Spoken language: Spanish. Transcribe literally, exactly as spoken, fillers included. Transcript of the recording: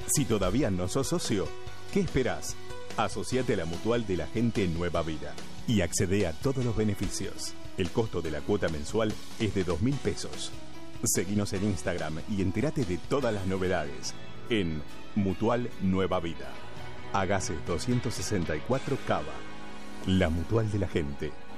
Si todavía no sos socio, ¿qué esperás? Asociate a la Mutual de la Gente Nueva Vida y accede a todos los beneficios. El costo de la cuota mensual es de dos mil pesos. Seguinos en Instagram y entérate de todas las novedades en Mutual Nueva Vida. Agase doscientos sesenta y cuatro Cava. La Mutual de la Gente.